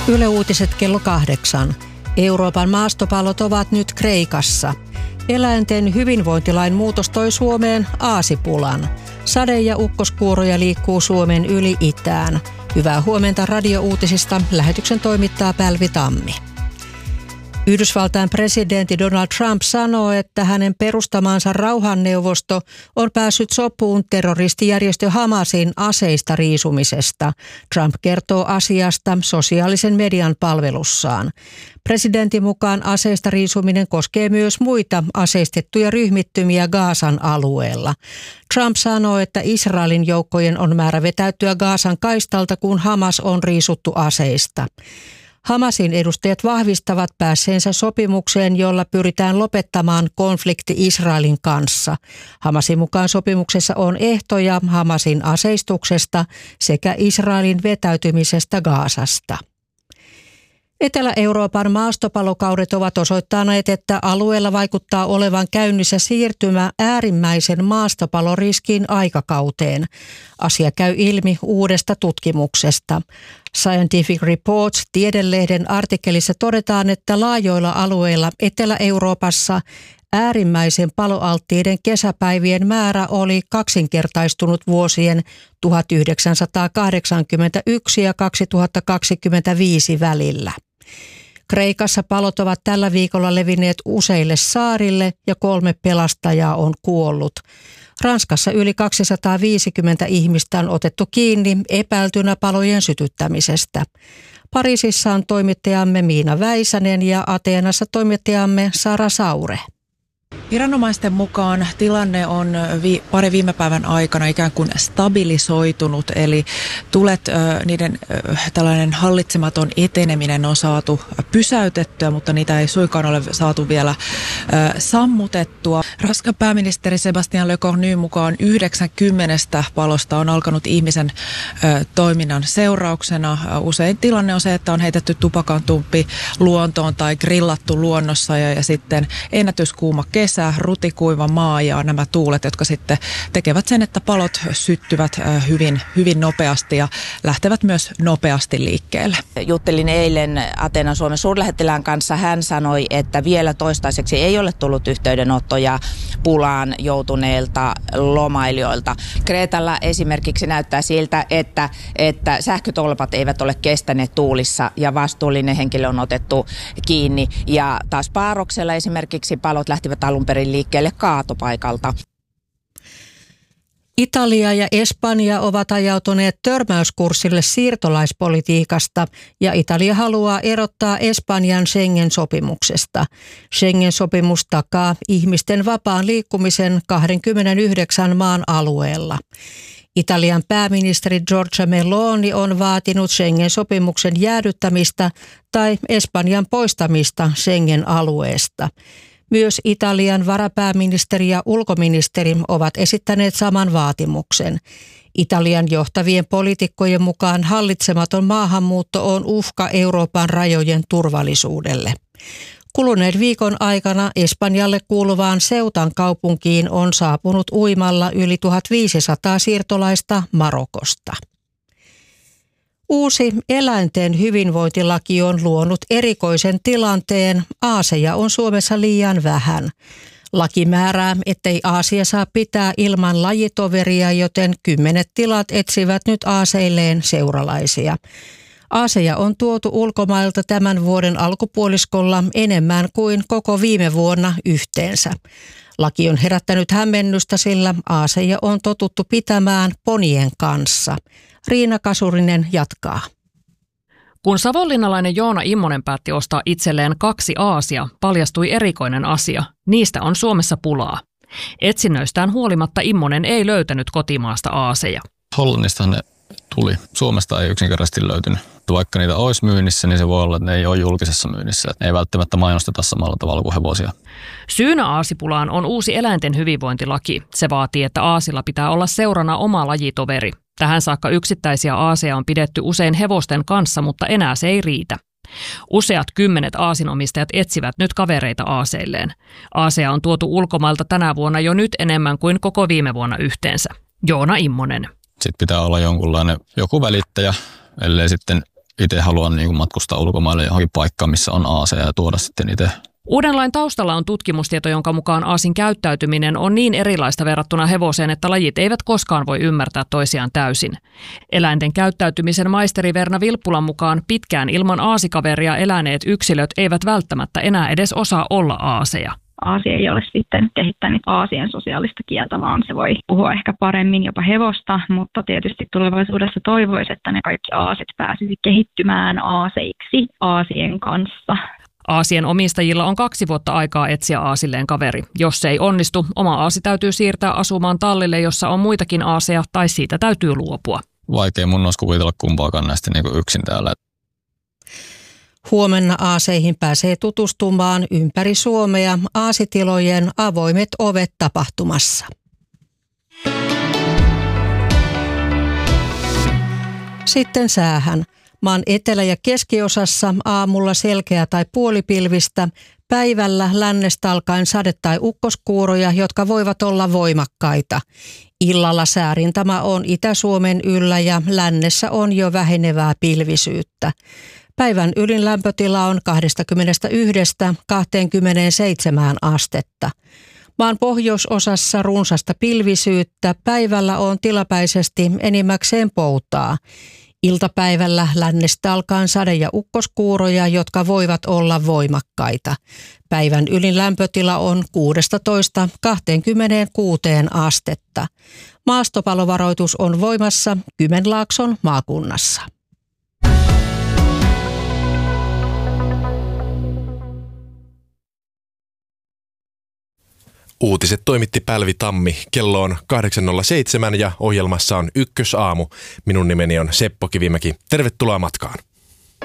Yle Uutiset kello 8. Euroopan maastopalot ovat nyt Kreikassa. Eläinten hyvinvointilain muutos toi Suomeen aasipulan. Sade- ja ukkoskuuroja liikkuu Suomen yli itään. Hyvää huomenta Radio-uutisista. Lähetyksen toimittaa Pälvi Tammi. Yhdysvaltain presidentti Donald Trump sanoo, että hänen perustamansa rauhanneuvosto on päässyt sopuun terroristijärjestö Hamasin aseista riisumisesta. Trump kertoo asiasta sosiaalisen median palvelussaan. Presidentin mukaan aseista riisuminen koskee myös muita aseistettuja ryhmittymiä Gazan alueella. Trump sanoo, että Israelin joukkojen on määrä vetäytyä Gazan kaistalta, kun Hamas on riisuttu aseista. Hamasin edustajat vahvistavat päässeensä sopimukseen, jolla pyritään lopettamaan konflikti Israelin kanssa. Hamasin mukaan sopimuksessa on ehtoja Hamasin aseistuksesta sekä Israelin vetäytymisestä Gazasta. Etelä-Euroopan maastopalokaudet ovat osoittaneet, että alueella vaikuttaa olevan käynnissä siirtymä äärimmäisen maastopaloriskin aikakauteen. Asia käy ilmi uudesta tutkimuksesta. Scientific Reports -tiedelehden artikkelissa todetaan, että laajoilla alueilla Etelä-Euroopassa äärimmäisen paloalttiiden kesäpäivien määrä oli kaksinkertaistunut vuosien 1981 ja 2025 välillä. Kreikassa palot ovat tällä viikolla levinneet useille saarille ja 3 pelastajaa on kuollut. Ranskassa yli 250 ihmistä on otettu kiinni epäiltynä palojen sytyttämisestä. Pariisissa on toimittajamme Miina Väisänen ja Ateenassa toimittajamme Sara Saure. Viranomaisten mukaan tilanne on pari viime päivän aikana ikään kuin stabilisoitunut, eli niiden tällainen hallitsematon eteneminen on saatu pysäytettyä, mutta niitä ei suinkaan ole saatu vielä sammutettua. Ranskan pääministeri Sébastien Lecornun mukaan 90 palosta on alkanut ihmisen toiminnan seurauksena. Usein tilanne on se, että on heitetty tupakantumppi luontoon tai grillattu luonnossa ja sitten ennätyskuuma kesä, rutikuiva maa ja nämä tuulet, jotka sitten tekevät sen, että palot syttyvät hyvin, hyvin nopeasti ja lähtevät myös nopeasti liikkeelle. Juttelin eilen Ateenan Suomen suurlähettilään kanssa. Hän sanoi, että vielä toistaiseksi ei ole tullut yhteydenottoja pulaan joutuneilta lomailijoilta. Kreetalla esimerkiksi näyttää siltä, että sähkötolpat eivät ole kestäneet tuulissa ja vastuullinen henkilö on otettu kiinni. Ja taas Paaroksella esimerkiksi palot lähtivät alun perin liikkeelle kaatopaikalta. Italia ja Espanja ovat ajautuneet törmäyskurssille siirtolaispolitiikasta ja Italia haluaa erottaa Espanjan Schengen-sopimuksesta. Schengen-sopimus takaa ihmisten vapaan liikkumisen 29 maan alueella. Italian pääministeri Giorgia Meloni on vaatinut Schengen-sopimuksen jäädyttämistä tai Espanjan poistamista Schengen-alueesta. Myös Italian varapääministeri ja ulkoministeri ovat esittäneet saman vaatimuksen. Italian johtavien poliitikkojen mukaan hallitsematon maahanmuutto on uhka Euroopan rajojen turvallisuudelle. Kuluneen viikon aikana Espanjalle kuuluvaan Ceutan kaupunkiin on saapunut uimalla yli 1500 siirtolaista Marokosta. Uusi eläinten hyvinvointilaki on luonut erikoisen tilanteen. aaseja on Suomessa liian vähän. Laki määrää, ettei aasia saa pitää ilman lajitoveria, joten 10 tilat etsivät nyt aaseilleen seuralaisia. Aaseja on tuotu ulkomailta tämän vuoden alkupuoliskolla enemmän kuin koko viime vuonna yhteensä. Laki on herättänyt hämmennystä, sillä aaseja on totuttu pitämään ponien kanssa. Riina Kasurinen jatkaa. Kun savonlinnalainen Joona Immonen päätti ostaa itselleen 2 aasia, paljastui erikoinen asia. Niistä on Suomessa pulaa. Etsinnöistään huolimatta Immonen ei löytänyt kotimaasta aaseja. Hollannista ne tuli. Suomesta ei yksinkertaisesti löytynyt. Vaikka niitä olisi myynnissä, niin se voi olla, että ne ei ole julkisessa myynnissä. Ei välttämättä mainosteta samalla tavalla kuin hevosia. Syynä aasipulaan on uusi eläinten hyvinvointilaki. Se vaatii, että aasilla pitää olla seurana oma lajitoveri. Tähän saakka yksittäisiä aaseja on pidetty usein hevosten kanssa, mutta enää se ei riitä. Useat 10 aasinomistajat etsivät nyt kavereita aaseilleen. Aaseja on tuotu ulkomailta tänä vuonna jo nyt enemmän kuin koko viime vuonna yhteensä. Joona Immonen. Sitten pitää olla joku välittäjä, ellei sitten itse haluan niin kuin matkustaa ulkomaille johonkin paikkaan, missä on aaseja ja tuoda sitten itse. Uuden lain taustalla on tutkimustieto, jonka mukaan aasin käyttäytyminen on niin erilaista verrattuna hevoseen, että lajit eivät koskaan voi ymmärtää toisiaan täysin. Eläinten käyttäytymisen maisteri Verna Vilppulan mukaan pitkään ilman aasikaveria eläneet yksilöt eivät välttämättä enää edes osaa olla aaseja. Aasi ei ole sitten kehittänyt aasien sosiaalista kieltä, vaan se voi puhua ehkä paremmin jopa hevosta, mutta tietysti tulevaisuudessa toivoisi, että ne kaikki aasit pääsisi kehittymään aaseiksi aasien kanssa. Aasien omistajilla on 2 vuotta aikaa etsiä aasilleen kaveri. Jos se ei onnistu, oma aasi täytyy siirtää asumaan tallille, jossa on muitakin aaseja, tai siitä täytyy luopua. Vaikea mun olisi kuvitella kumpaakaan näistä niin yksin täällä. Huomenna aaseihin pääsee tutustumaan ympäri Suomea aasitilojen avoimet ovet -tapahtumassa. Sitten säähän. Maan etelä- ja keskiosassa aamulla selkeä tai puolipilvistä, päivällä lännestä alkaen sade- tai ukkoskuuroja, jotka voivat olla voimakkaita. Illalla säärintama on Itä-Suomen yllä ja lännessä on jo vähenevää pilvisyyttä. Päivän ylin lämpötila on 21–27 astetta. Maan pohjoisosassa runsasta pilvisyyttä, päivällä on tilapäisesti enimmäkseen poutaa. Iltapäivällä lännestä alkaen sade- ja ukkoskuuroja, jotka voivat olla voimakkaita. Päivän ylin lämpötila on 16–26 astetta. Maastopalovaroitus on voimassa Kymenlaakson maakunnassa. Uutiset toimitti Pälvi Tammi. Kello on 8.07 ja ohjelmassa on Ykkösaamu. Minun nimeni on Seppo Kivimäki. Tervetuloa matkaan.